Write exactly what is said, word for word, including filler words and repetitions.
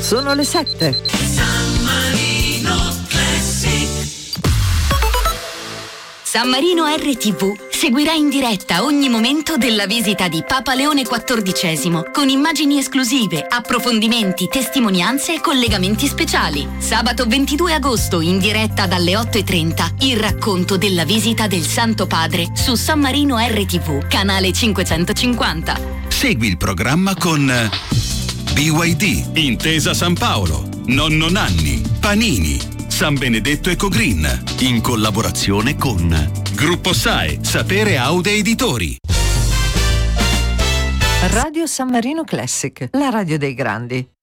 Sono le sette. San Marino Classic. San Marino R T V seguirà in diretta ogni momento della visita di Papa Leone quattordicesimo, con immagini esclusive, approfondimenti, testimonianze e collegamenti speciali. Sabato ventidue agosto, in diretta dalle otto e trenta, il racconto della visita del Santo Padre su San Marino R T V, canale cinquecentocinquanta. Segui il programma con B Y D, Intesa San Paolo, Nonno Nanni, Panini, San Benedetto Ecogreen, in collaborazione con Gruppo S A E, Sapere Aude Editori. Radio San Marino Classic, la radio dei grandi.